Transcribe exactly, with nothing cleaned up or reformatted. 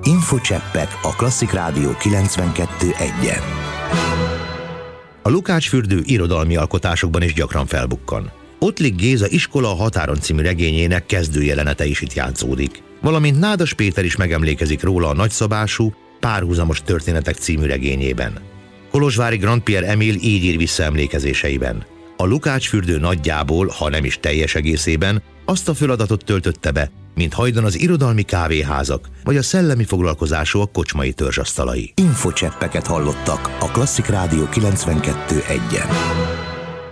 Infocseppek a Klasszik Rádió kilencvenkettő egyen. A Lukács-fürdő irodalmi alkotásokban is gyakran felbukkan. Ottlik Géza Iskola a határon című regényének kezdő jelenete is itt játszódik. Valamint Nádas Péter is megemlékezik róla a Nagyszabású, Párhuzamos történetek című regényében. Kolozsvári Grandpierre Emil így ír vissza emlékezéseiben. A Lukács-fürdő nagyjából, ha nem is teljes egészében, azt a feladatot töltötte be, mint hajdan az irodalmi kávéházak, vagy a szellemi foglalkozásúak kocsmai törzsasztalai. Infocseppeket hallottak a Klasszik Rádió kilencvenkettő egyen.